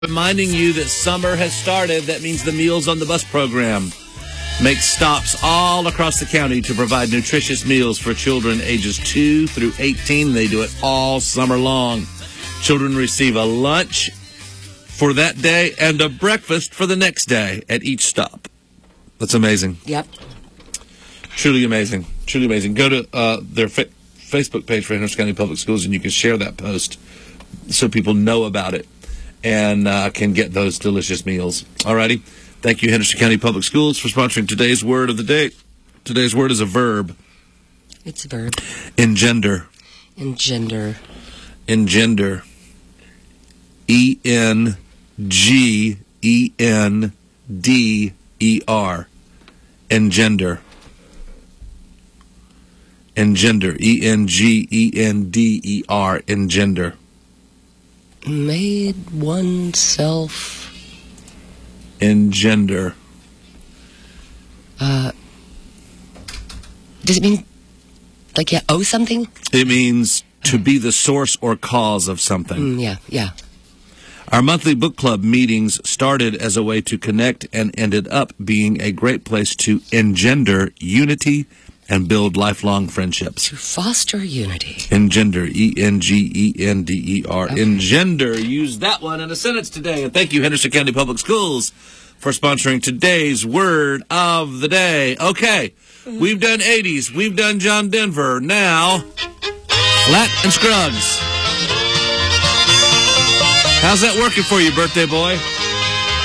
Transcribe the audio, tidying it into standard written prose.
Reminding you that summer has started. That means the Meals on the Bus program makes stops all across the county to provide nutritious meals for children ages 2 through 18. They do it all summer long. Children receive a lunch for that day and a breakfast for the next day at each stop. That's amazing. Yep. Truly amazing. Truly amazing. Go to their Facebook page for Henderson County Public Schools, and you can share that post so people know about it and can get those delicious meals. Alrighty. Thank you, Henderson County Public Schools, for sponsoring today's word of the day. Today's word is a verb. It's a verb. Engender. Engender. Engender. E-N-G-E-N-D-E-R. Engender. Engender. E-N-G-E-N-D-E-R. Engender. Made oneself. Engender. Does it mean like owe something? It means to be the source or cause of something. Yeah. Our monthly book club meetings started as a way to connect and ended up being a great place to engender unity and build lifelong friendships. To foster unity. Engender. E-N-G-E-N-D-E-R. Okay. Engender. Use that one in a sentence today. And thank you, Henderson County Public Schools, for sponsoring today's word of the day. Okay, we've done 80s. We've done John Denver. Now, Flat and Scruggs. How's that working for you, birthday boy?